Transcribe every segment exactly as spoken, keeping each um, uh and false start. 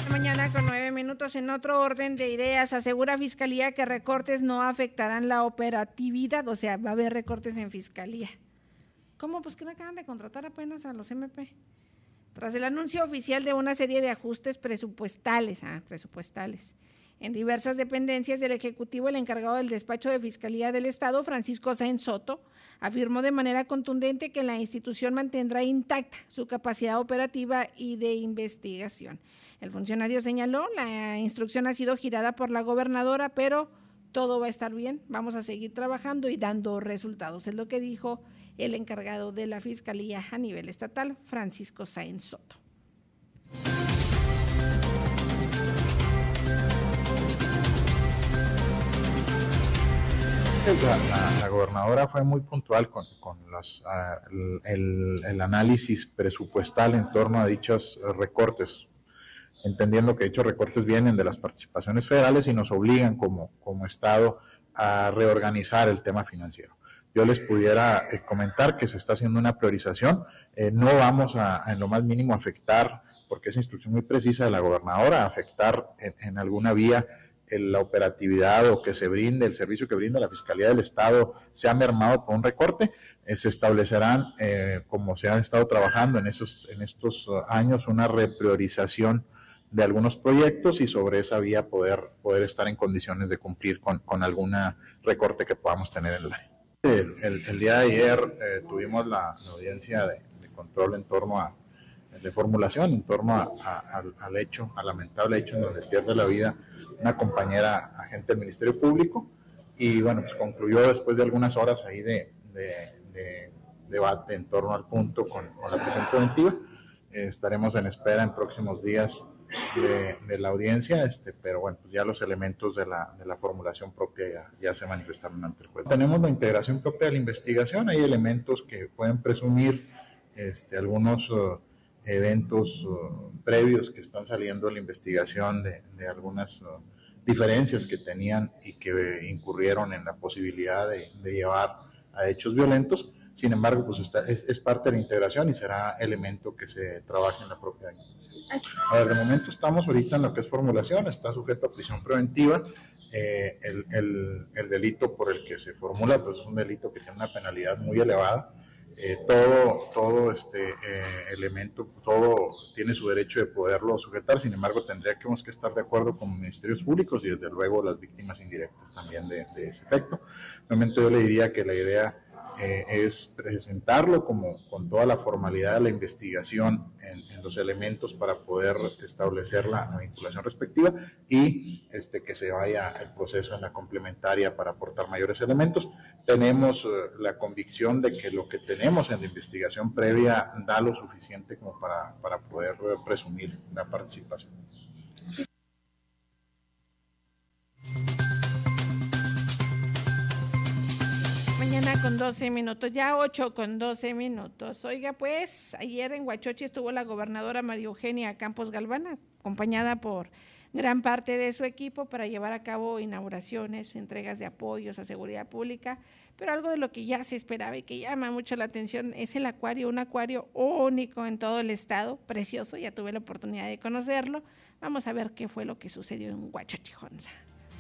Mañana con nueve minutos. En otro orden de ideas, asegura Fiscalía que recortes no afectarán la operatividad, o sea, va a haber recortes en Fiscalía. ¿Cómo? Pues que no acaban de contratar apenas a los M P. Tras el anuncio oficial de una serie de ajustes presupuestales, ah, presupuestales, en diversas dependencias del Ejecutivo, el encargado del despacho de Fiscalía del Estado, Francisco Sáenz Soto, afirmó de manera contundente que la institución mantendrá intacta su capacidad operativa y de investigación. El funcionario señaló, la instrucción ha sido girada por la gobernadora, pero todo va a estar bien, vamos a seguir trabajando y dando resultados, es lo que dijo el encargado de la Fiscalía a nivel estatal, Francisco Sáenz Soto. La, la, la gobernadora fue muy puntual con, con los, uh, el, el análisis presupuestal en torno a dichos recortes, entendiendo que dichos recortes vienen de las participaciones federales y nos obligan como, como Estado a reorganizar el tema financiero. Yo les pudiera eh, comentar que se está haciendo una priorización, eh, no vamos a, a en lo más mínimo afectar, porque es instrucción muy precisa de la gobernadora, afectar en, en alguna vía en la operatividad o que se brinde, el servicio que brinda la Fiscalía del Estado se ha mermado por un recorte. Eh, se establecerán, eh, como se ha estado trabajando en, esos, en estos años, una repriorización de algunos proyectos y sobre esa vía poder, poder estar en condiciones de cumplir con, con alguna recorte que podamos tener en el año. El, el, el día de ayer eh, tuvimos la, la audiencia de, de control en torno a, de formulación, en torno a, a, al, al hecho, al lamentable hecho en donde pierde la vida una compañera agente del Ministerio Público, y bueno, pues concluyó después de algunas horas ahí de, de, de debate en torno al punto con, con la prisión preventiva. Eh, estaremos en espera en próximos días de, de la audiencia, este, pero bueno, pues ya los elementos de la, de la formulación propia ya, ya se manifestaron ante el juez. Tenemos la integración propia de la investigación, hay elementos que pueden presumir este, algunos uh, eventos uh, previos que están saliendo de la investigación de, de algunas uh, diferencias que tenían y que incurrieron en la posibilidad de, de llevar a hechos violentos. Sin embargo, pues está, es, es parte de la integración y será elemento que se trabaje en la propia investigación. A ver, de momento estamos ahorita en lo que es formulación, está sujeto a prisión preventiva. Eh, el, el, el delito por el que se formula pues es un delito que tiene una penalidad muy elevada. Eh, todo todo este eh, elemento, todo tiene su derecho de poderlo sujetar, sin embargo tendríamos que estar de acuerdo con ministerios públicos y desde luego las víctimas indirectas también de, de ese efecto. Realmente yo le diría que la idea eh, es presentarlo como con toda la formalidad de la investigación en, en los elementos para poder establecer la, la vinculación respectiva y este, que se vaya el proceso en la complementaria para aportar mayores elementos. Tenemos uh, la convicción de que lo que tenemos en la investigación previa da lo suficiente como para, para poder uh, presumir la participación. Mañana con doce minutos, ya ocho con doce minutos. Oiga, pues, ayer en Huachochi estuvo la gobernadora María Eugenia Campos Galván, acompañada por gran parte de su equipo para llevar a cabo inauguraciones, entregas de apoyos a seguridad pública, pero algo de lo que ya se esperaba y que llama mucho la atención es el acuario, un acuario único en todo el estado, precioso, ya tuve la oportunidad de conocerlo. Vamos a ver qué fue lo que sucedió en Huachochi, Jonza.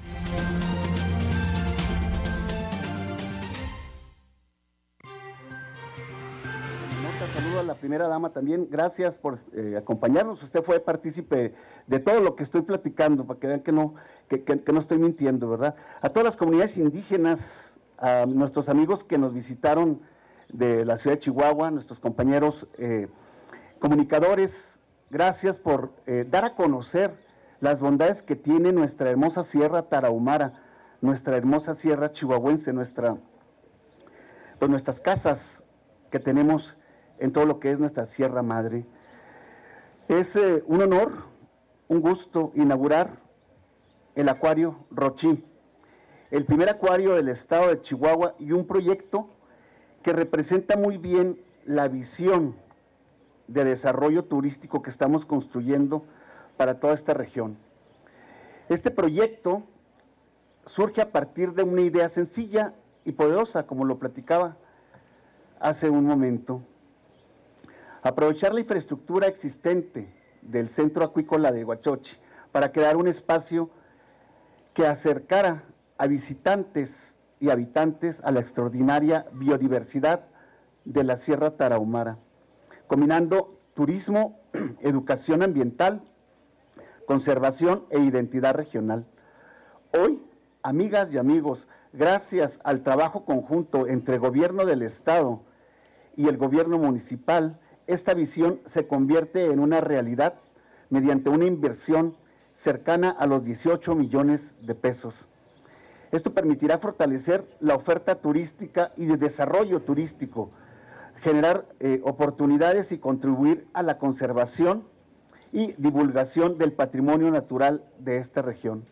Saludo a la primera dama también, gracias por eh, acompañarnos, usted fue partícipe de todo lo que estoy platicando, para que vean que no, que, que, que no estoy mintiendo, ¿verdad? A todas las comunidades indígenas, a nuestros amigos que nos visitaron de la ciudad de Chihuahua, nuestros compañeros eh, comunicadores, gracias por eh, dar a conocer las bondades que tiene nuestra hermosa Sierra Tarahumara, nuestra hermosa Sierra Chihuahuense, nuestra, pues nuestras casas que tenemos en todo lo que es nuestra Sierra Madre. Es eh, un honor, un gusto inaugurar el Acuario Rochí, el primer acuario del estado de Chihuahua y un proyecto que representa muy bien la visión de desarrollo turístico que estamos construyendo para toda esta región. Este proyecto surge a partir de una idea sencilla y poderosa, como lo platicaba hace un momento. Aprovechar la infraestructura existente del Centro Acuícola de Huachochi para crear un espacio que acercara a visitantes y habitantes a la extraordinaria biodiversidad de la Sierra Tarahumara, combinando turismo, educación ambiental, conservación e identidad regional. Hoy, amigas y amigos, gracias al trabajo conjunto entre el gobierno del Estado y el gobierno municipal, esta visión se convierte en una realidad mediante una inversión cercana a los dieciocho millones de pesos. Esto permitirá fortalecer la oferta turística y de desarrollo turístico, generar eh, oportunidades y contribuir a la conservación y divulgación del patrimonio natural de esta región.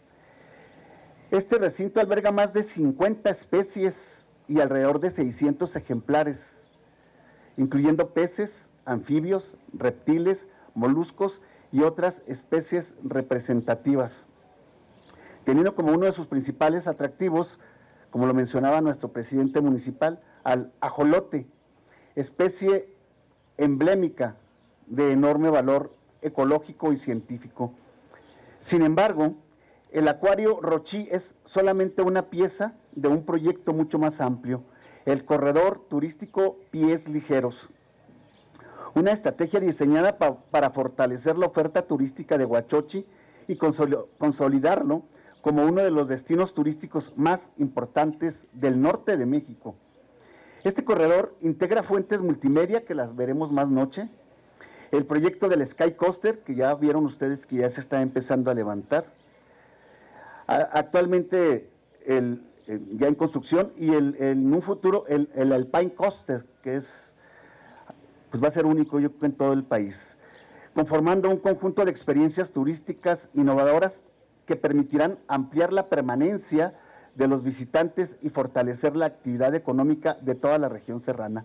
Este recinto alberga más de cincuenta especies y alrededor de seiscientos ejemplares, incluyendo peces, anfibios, reptiles, moluscos y otras especies representativas, teniendo como uno de sus principales atractivos, como lo mencionaba nuestro presidente municipal, al ajolote, especie emblemática de enorme valor ecológico y científico. Sin embargo, el acuario Rochí es solamente una pieza de un proyecto mucho más amplio, el corredor turístico Pies Ligeros, una estrategia diseñada pa para fortalecer la oferta turística de Huachochi y consol consolidarlo como uno de los destinos turísticos más importantes del norte de México. Este corredor integra fuentes multimedia, que las veremos más noche, el proyecto del Sky Coaster, que ya vieron ustedes que ya se está empezando a levantar, a actualmente el, el, ya en construcción, y el, el, en un futuro el, el Alpine Coaster, que es, pues va a ser único yo creo en todo el país, conformando un conjunto de experiencias turísticas innovadoras que permitirán ampliar la permanencia de los visitantes y fortalecer la actividad económica de toda la región serrana.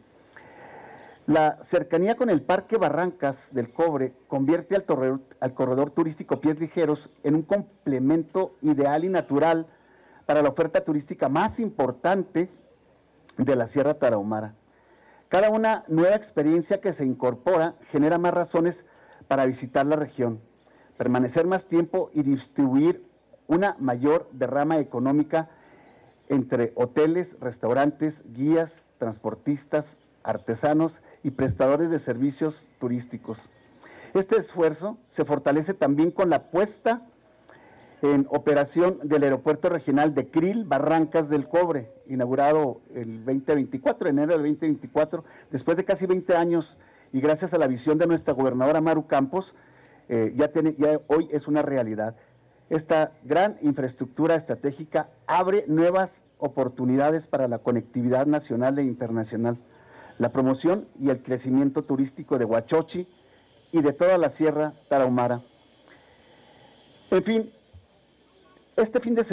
La cercanía con el Parque Barrancas del Cobre convierte al, torre, al corredor turístico Pies Ligeros en un complemento ideal y natural para la oferta turística más importante de la Sierra Tarahumara. Cada una nueva experiencia que se incorpora genera más razones para visitar la región, permanecer más tiempo y distribuir una mayor derrama económica entre hoteles, restaurantes, guías, transportistas, artesanos y prestadores de servicios turísticos. Este esfuerzo se fortalece también con la puesta en operación del Aeropuerto Regional de Krill Barrancas del Cobre, inaugurado el veinte veinticuatro, enero del veinte veinticuatro, después de casi veinte años, y gracias a la visión de nuestra gobernadora Maru Campos, eh, ya, tiene, ya hoy es una realidad. Esta gran infraestructura estratégica abre nuevas oportunidades para la conectividad nacional e internacional, la promoción y el crecimiento turístico de Huachochi y de toda la Sierra Tarahumara. En fin, este fin de semana